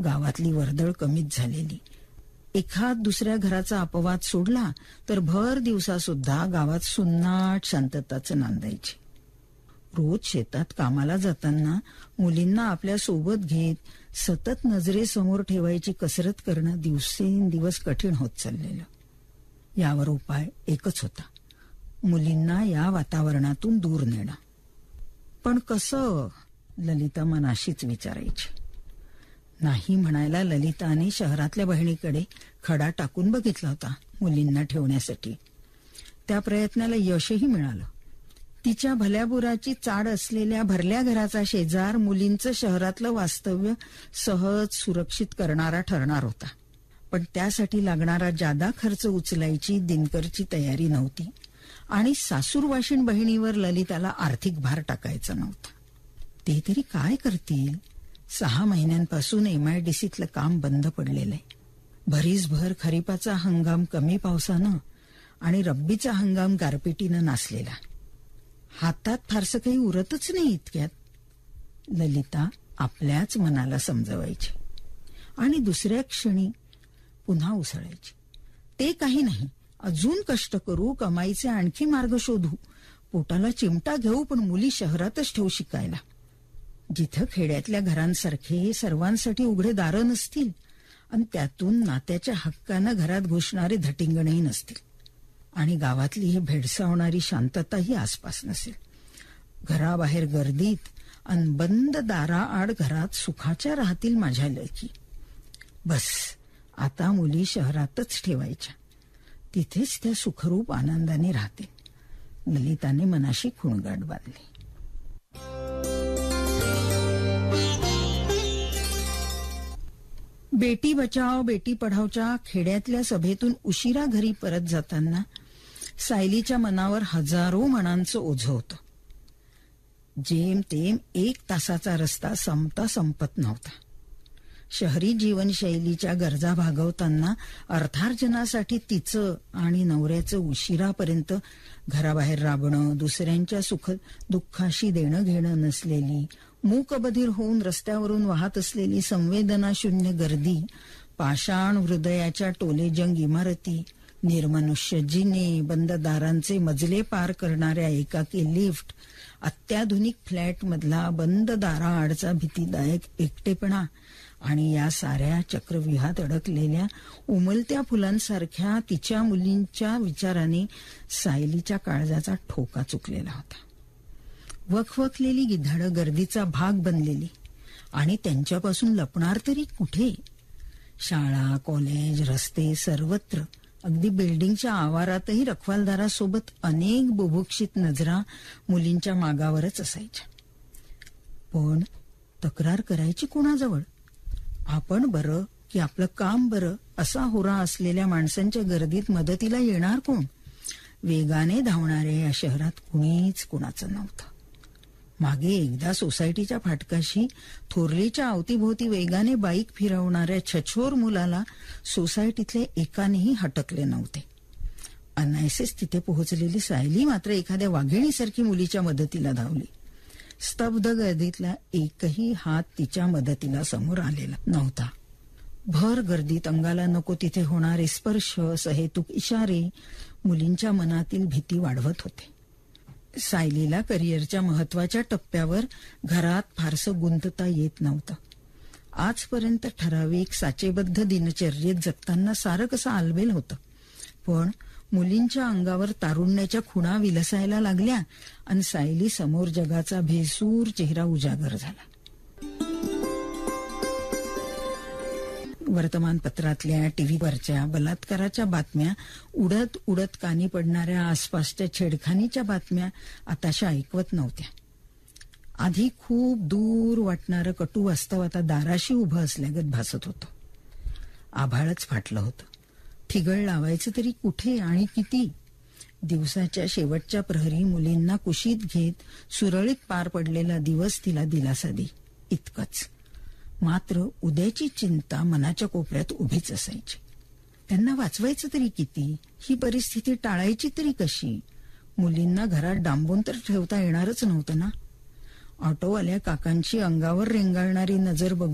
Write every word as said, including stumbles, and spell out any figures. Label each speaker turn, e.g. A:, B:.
A: गावातली वर्दळ कमीच झालेली. एखाद दुसऱ्या घराचा अपवाद सोडला तर भर दिवसा सुद्धा गावात सुन्नाट शांतताच नांदायची. रोज शेतात कामाला जाताना मुलींना आपल्या सोबत घेत सतत नजरेसमोर ठेवायची कसरत करणं दिवसेंदिवस कठीण होत चाललेलं. यावर उपाय एकच होता, मुलींना या वातावरणातून दूर नेणं. पण कसं, ललिता मनाशीच विचारायची. नाही म्हणायला ललिताने शहरातल्या बहिणीकडे खडा टाकून बघितला होता मुलींना ठेवण्यासाठी. त्या प्रयत्नाला यशही मिळालं. तिच्या भल्याबुराची चाड असलेल्या भरल्या घराचा शेजार मुलींचं शहरातलं वास्तव्य सहज सुरक्षित करणारा ठरणार होता. पण त्यासाठी लागणारा जादा खर्च उचलायची दिनकरची तयारी नव्हती आणि सासूरवाशीण बहिणीवर ललिताला आर्थिक भार टाकायचा नव्हता. ते तरी काय करतील? सहा महिन्यांपासून एमआयडीसीतलं काम बंद पडलेलंय. भरीसभर खरीपाचा हंगाम कमी पावसानं आणि रब्बीचा हंगाम गारपिटीनं नासलेला. हातात फारसं काही उरतच नाही इतक्यात, ललिता आपल्याच मनाला समजवायची आणि दुसऱ्या क्षणी पुन्हा उसळायची. ते काही नाही, अजून कष्ट करू, कमाईचे आणखी मार्ग शोधू, पोटाला चिमटा घेऊ, पण मुली शहरातच ठेवू शिकायला. जिथं खेड्यातल्या घरांसारखे सर्वांसाठी उघडे दारं नसतील आणि त्यातून नात्याच्या हक्कानं घरात घुसणारे धटिंगणही नसतील आणि गावातली ही भेडसावणारी शांतताही आसपास नसेल. घराबाहेर गर्दीत आणि बंद दाराआड घरात सुखाच्या राहतील माझ्या लेकी. बस आता मुली शहरातच ठेवायच्या, तिथेच त्या सुखरूप आनंदाने राहतील. ललिताने मनाशी खुणगाठ बांधली. बेटी बचाव बेटी पढावच्या खेड्यातल्या सभेतून उशिरा घरी परत जाताना सायलीच्या मनावर हजारो मनांचं ओझं होतं. जेमतेम एक तासाचा रस्ता संपता संपत नव्हता. शहरी जीवनशैलीच्या गरजा भागवताना अर्थार्जनासाठी तिचं आणि नवऱ्याचं उशिरापर्यंत घराबाहेर राबणं, दुसऱ्यांच्या सुख दुःखाशी देणं घेणं नसलेली, मूकबधीर होऊन रस्त्यावरून वाहत असलेली संवेदनाशून्य गर्दी, पाषाण हृदयाच्या टोलेजंग इमारती, निर्मनुष्य जिने, बंद दारांचे मजले पार करणाऱ्या एकाकी लिफ्ट, अत्याधुनिक फ्लॅटमधला बंद दाराआडचा भीतीदायक एकटेपणा आणि या साऱ्या चक्रव्यूहात अडकलेल्या उमलत्या फुलांसारख्या तिच्या मुलींच्या विचाराने सायलीच्या काळजाचा ठोका चुकलेला होता. वखवखलेली गिधाडं गर्दीचा भाग बनलेली आणि त्यांच्यापासून लपणार तरी कुठे? शाळा, कॉलेज, रस्ते सर्वत्र, अगदी बिल्डिंगच्या आवारातही रखवालदारासोबत अनेक बुभुक्षित नजरा मुलींच्या मागावरच असायच्या. पण तक्रार करायची कोणाजवळ? आपण बरं की आपलं काम बरं असा होरा असलेल्या माणसांच्या गर्दीत मदतीला येणार कोण? वेगाने धावणाऱ्या या शहरात कुणीच कुणाचं नव्हतं. मागे एकदा सोसायटीच्या फाटकाशी थोरलीच्या अवतीभोवती वेगाने बाईक फिरवणाऱ्या छछोर मुलाला सोसायटीतले एकानेही हटकले नव्हते. अनायसेच तिथे पोहोचलेली सायली मात्र एखाद्या वाघिणीसारखी मुलीच्या मदतीला धावली. स्तब्ध गर्दीतला एकही हात तिच्या मदतीला समोर आलेला नव्हता. भर गर्दीत अंगाला नको तिथे होणारे स्पर्श, सहेतुक इशारे मुलींच्या मनातील भीती वाढवत होते. सायलीला करिअरच्या महत्वाच्या टप्प्यावर घरात फारसं गुंतता येत नव्हतं. आजपर्यंत ठराविक साचेबद्ध दिनचर्येत जगताना सारं कसं आलबेल होतं. पण मुलींच्या अंगावर तारुण्याच्या खुणा विलसायला लागल्या आणि सायली समोर जगाचा भेसूर चेहरा उजागर झाला. वर्तमानपत्रातल्या, टीव्हीवरच्या बलात्काराच्या बातम्या, उडत उडत कानी पडणाऱ्या आसपासच्या छेडखानीच्या बातम्या आताशा ऐकवत नव्हत्या. आधी खूप दूर वाटणारं कटू वास्तव आता दाराशी उभं असल्यागत भासत होतं. आभाळच फाटलं होतं. ठिगळ लावायचं तरी कुठे आणि किती? दिवसाच्या शेवटच्या प्रहरी मुलींना कुशीत घेत सुरळीत पार पडलेला दिवस तिला दिलासा दे, इतकंच. मात्र उद्याची चिंता मनाच्या कोपऱ्यात उभीच असायची. त्यांना वाचवायचं तरी किती? ही परिस्थिती टाळायची तरी कशी? मुलींना घरात डांबून तर ठेवता येणारच नव्हतं ना. ऑटोवाल्या काकांची अंगावर रेंगाळणारी नजर बघ